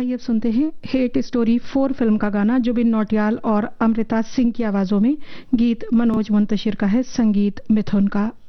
आइए अब सुनते हैं हेट स्टोरी 4 फिल्म का गाना जुबिन नौटियाल और अमृता सिंह की आवाजों में। गीत मनोज मुंतशिर का है, संगीत मिथुन का।